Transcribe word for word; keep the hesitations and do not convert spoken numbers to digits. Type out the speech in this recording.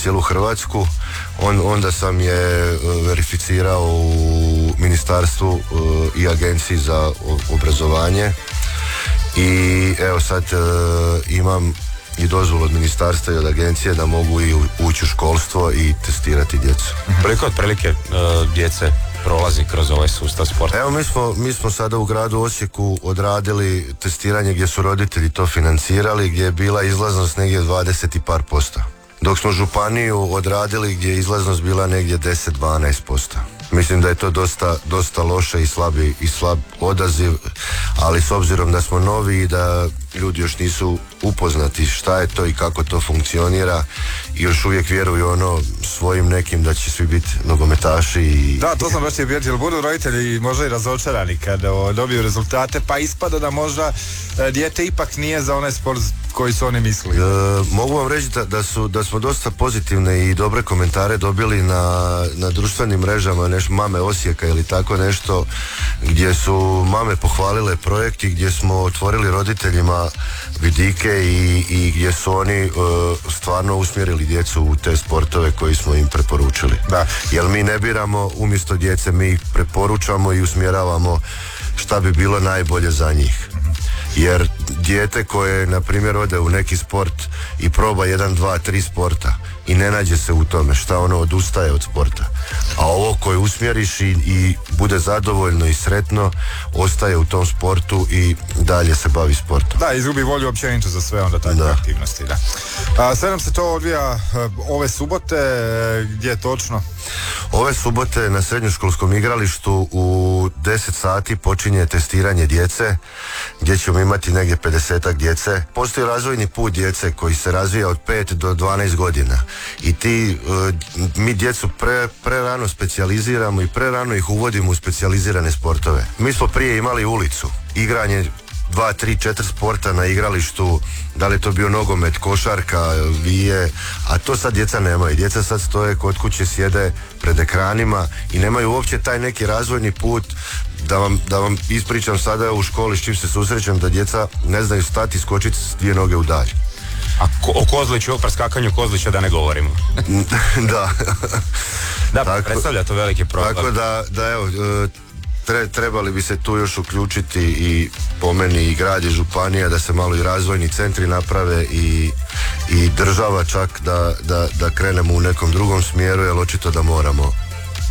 cijelu Hrvatsku. On, onda sam je verificirao u ministarstvu i agenciji za obrazovanje i evo sad imam i dozvolu od ministarstva i od agencije da mogu i ući u školstvo i testirati djecu. Koliko otprilike uh, djece prolazi kroz ovaj sustav sporta? Evo mi smo, mi smo sada u gradu Osijeku odradili testiranje gdje su roditelji to financirali, gdje je bila izlaznost negdje dvadeset i par posto. Dok smo županiju odradili gdje je izlaznost bila negdje deset do dvanaest posto. Mislim da je to dosta, dosta loše i slabi i slab odaziv, ali s obzirom da smo novi i da ljudi još nisu upoznati šta je to i kako to funkcionira i još uvijek vjeruju ono svojim nekim da će svi biti nogometaši i... Da, to sam baš ti prijatelj, budu roditelji možda i razočarani kada o, dobiju rezultate, pa ispada da možda e, dijete ipak nije za onaj sport koji su oni mislili. E, mogu vam reći da, da, su, da smo dosta pozitivne i dobre komentare dobili na, na društvenim mrežama, nešto Mame Osijeka ili tako nešto, gdje su mame pohvalile projekt i gdje smo otvorili roditeljima vidike i, i gdje su oni uh, stvarno usmjerili djecu u te sportove koji smo im preporučili. Da. Jer mi ne biramo umjesto djece, mi ih preporučamo i usmjeravamo šta bi bilo najbolje za njih. Jer dijete koje, na primjer, ode u neki sport i proba jedan, dva, tri sporta i ne nađe se u tome, šta ono odustaje od sporta. A ovo koje usmjeriš i, i bude zadovoljno i sretno, ostaje u tom sportu i dalje se bavi sportom. Da, izgubi volju općenito za sve onda takve aktivnosti. Da. A, sve nam se to odvija ove subote, gdje točno? Ove subote na srednjoškolskom igralištu u deset sati počinje testiranje djece, gdje ćemo imati negdje pedesetak djece. Postoji razvojni put djece koji se razvija od pet do dvanaest godina i ti, mi djecu pre, pre rano specijaliziramo i pre rano ih uvodimo u specijalizirane sportove. Mi smo prije imali ulicu, igranje dva, tri, četiri sporta na igralištu, da li je to bio nogomet, košarka, vije, a to sad djeca nemaju. Djeca sad stoje kod kuće, sjede pred ekranima i nemaju uopće taj neki razvojni put. Da vam, da vam ispričam sada u školi s čim se susrećem, da djeca ne znaju stati i skočiti s dvije noge u dalj. A ko, o Kozliću, o preskakanju Kozlića da ne govorimo. Da. Da, tako, predstavlja to veliki problem. Tako da, da evo, tre, trebali bi se tu još uključiti i po meni i grad i županija, da se malo i razvojni centri naprave i, i država čak da, da, da krenemo u nekom drugom smjeru, jer očito da moramo